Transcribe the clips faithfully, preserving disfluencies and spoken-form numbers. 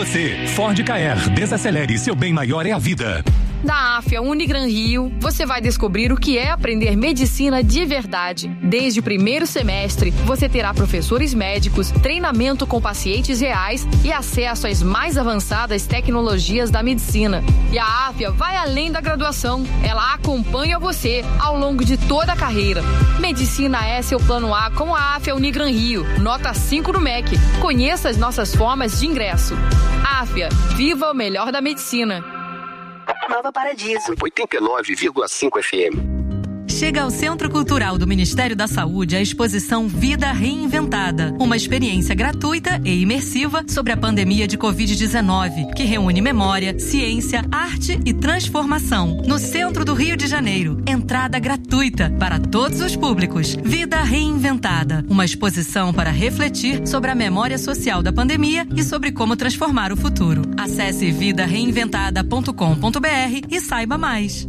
você. Ford Ka Er, desacelere, seu bem maior é a vida. Da Afya Unigran Rio, você vai descobrir o que é aprender medicina de verdade. Desde o primeiro semestre, você terá professores médicos, treinamento com pacientes reais e acesso às mais avançadas tecnologias da medicina. E a Afya vai além da graduação. Ela acompanha você ao longo de toda a carreira. Medicina é seu plano A com a Afya Unigran Rio. Nota cinco no M E C. Conheça as nossas formas de ingresso. Afya, viva o melhor da medicina. Nova Paradiso. oitenta e nove vírgula cinco F M. Chega ao Centro Cultural do Ministério da Saúde a exposição Vida Reinventada, uma experiência gratuita e imersiva sobre a pandemia de covid dezenove, que reúne memória, ciência, arte e transformação. No centro do Rio de Janeiro, entrada gratuita para todos os públicos. Vida Reinventada, uma exposição para refletir sobre a memória social da pandemia e sobre como transformar o futuro. Acesse vida reinventada ponto com ponto b r e saiba mais.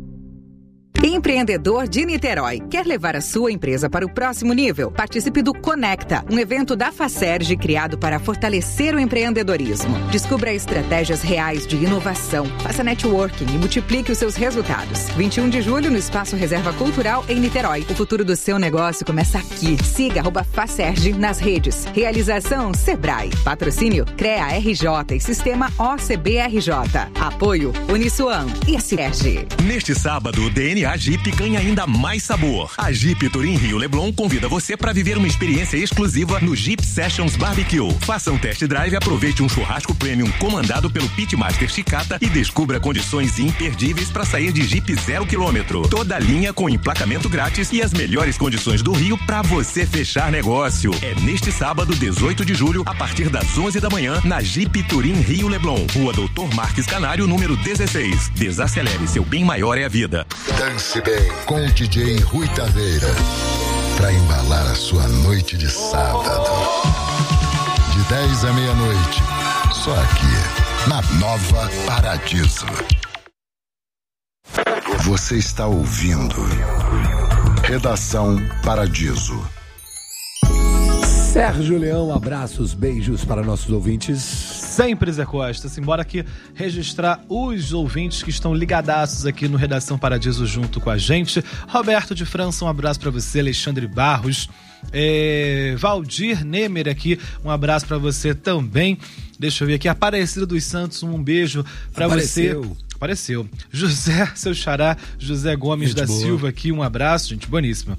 Empreendedor de Niterói. Quer levar a sua empresa para o próximo nível? Participe do Conecta, um evento da Facerj criado para fortalecer o empreendedorismo. Descubra estratégias reais de inovação, faça networking e multiplique os seus resultados. vinte e um de julho no Espaço Reserva Cultural em Niterói. O futuro do seu negócio começa aqui. Siga arroba Facerj nas redes. Realização Sebrae. Patrocínio CREA R J e Sistema O C B R J. Apoio Uniswan e a Serj. Neste sábado, o D N A Jeep ganha ainda mais sabor. A Jeep Turim Rio Leblon convida você para viver uma experiência exclusiva no Jeep Sessions Barbecue. Faça um test drive e aproveite um churrasco premium comandado pelo Pitmaster Chicata e descubra condições imperdíveis para sair de Jeep zero quilômetro. Toda a linha com emplacamento grátis e as melhores condições do Rio para você fechar negócio. É neste sábado, dezoito de julho, a partir das onze da manhã, na Jeep Turim Rio Leblon, Rua Doutor Marques Canário, número dezesseis. Desacelere, seu bem maior é a vida. Dance bem com o D J Rui Taveira, pra embalar a sua noite de sábado. De dez à meia-noite, só aqui, na Nova Paradiso. Você está ouvindo Redação Paradiso. Sérgio Leão, abraços, beijos para nossos ouvintes. Sempre, Zé Costa. Simbora aqui registrar os ouvintes que estão ligadaços aqui no Redação Paradiso junto com a gente. Roberto de França, um abraço para você. Alexandre Barros. É, Valdir Nemer aqui, um abraço para você também. Deixa eu ver aqui. Aparecida dos Santos, um beijo para você. Apareceu. José, seu xará, José Gomes gente da boa. Silva aqui, um abraço, gente boníssima.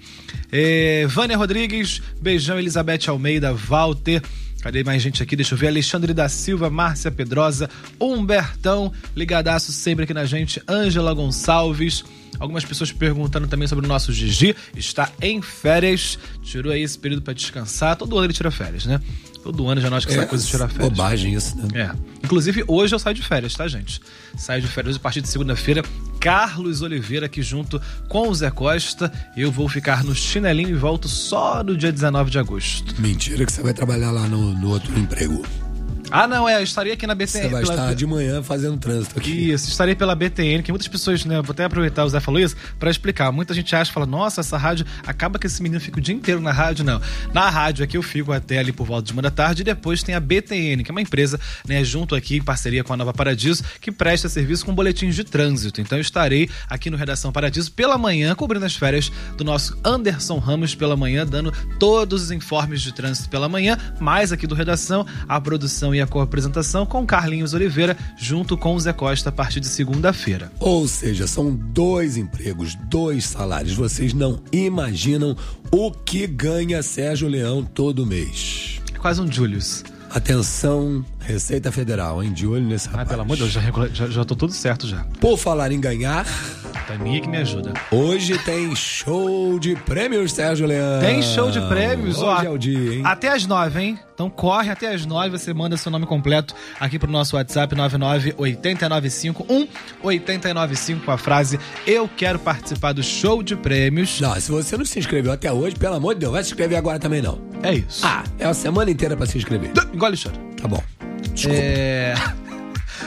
É, Vânia Rodrigues, beijão, Elizabeth Almeida, Walter. Cadê mais gente aqui? Deixa eu ver. Alexandre da Silva, Márcia Pedrosa, Humbertão, ligadaço sempre aqui na gente. Ângela Gonçalves. Algumas pessoas perguntando também sobre o nosso Gigi. Está em férias. Tirou aí esse período para descansar. Todo ano ele tira férias, né? Todo ano já nós que essa é, coisa de tirar férias. Bobagem isso, né? É. Inclusive, hoje eu saio de férias, tá, gente? Saio de férias a partir de segunda-feira. Carlos Oliveira aqui junto com o Zé Costa. Eu vou ficar no chinelinho e volto só no dia dezenove de agosto. Mentira que você vai trabalhar lá no, no outro emprego. Ah, não, é, eu estaria aqui na B T N. Você vai pela... estar de manhã fazendo trânsito aqui. Isso, estarei pela B T N, que muitas pessoas, né, vou até aproveitar, o Zé falou isso, pra explicar. Muita gente acha, fala, nossa, essa rádio, acaba que esse menino fica o dia inteiro na rádio. Não, na rádio aqui eu fico até ali por volta de uma da tarde e depois tem a B T N, que é uma empresa, né, junto aqui em parceria com a Nova Paradiso, que presta serviço com boletins de trânsito. Então eu estarei aqui no Redação Paradiso pela manhã, cobrindo as férias do nosso Anderson Ramos pela manhã, dando todos os informes de trânsito pela manhã, mais aqui do Redação, a produção e a co-apresentação com Carlinhos Oliveira, junto com o Zé Costa, a partir de segunda-feira. Ou seja, são dois empregos, dois salários. Vocês não imaginam o que ganha Sérgio Leão todo mês. É quase um Julius. Atenção, Receita Federal, hein? De olho nesse rapaz. Ah, pelo amor de Deus, já, já, já tô tudo certo já. Por falar em ganhar... Taninha que me ajuda. Hoje tem show de prêmios, Sérgio Leão. Tem show de prêmios, Hoje ó. é o dia, hein? Até às nove, hein? Então corre até às nove, você manda seu nome completo aqui pro nosso WhatsApp nove nove oito nove cinco um oito nove cinco com a frase eu quero participar do show de prêmios. Não, se você não se inscreveu até hoje, pelo amor de Deus, vai se inscrever agora também não. É isso. Ah, é a semana inteira pra se inscrever. Engole choro. Tá bom. Desculpa. É...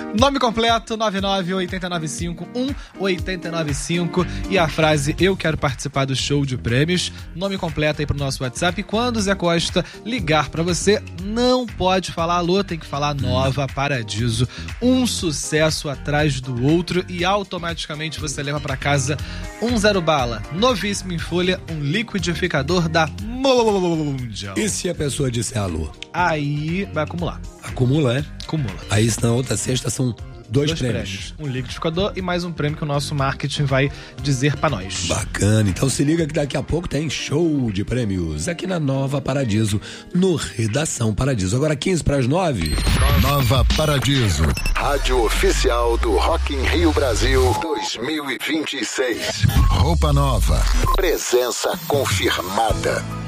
Nome completo, nove nove oito nove cinco um oito nove cinco e a frase eu quero participar do show de prêmios. Nome completo aí pro nosso WhatsApp. E quando o Zé Costa ligar pra você, não pode falar alô, tem que falar Nova Paradiso. Um sucesso atrás do outro e automaticamente você leva pra casa um zero bala, novíssimo em folha, um liquidificador da Mundial. E se a pessoa disser alô? Aí vai acumular. Acumula, é? Acumula. Aí na outra sexta são dois, dois prêmios. prêmios. Um liquidificador e mais um prêmio que o nosso marketing vai dizer pra nós. Bacana. Então se liga que daqui a pouco tem show de prêmios aqui na Nova Paradiso, no Redação Paradiso. Agora quinze para as nove. Nova Paradiso, rádio oficial do Rock in Rio Brasil dois mil e vinte e seis. Roupa nova, presença confirmada.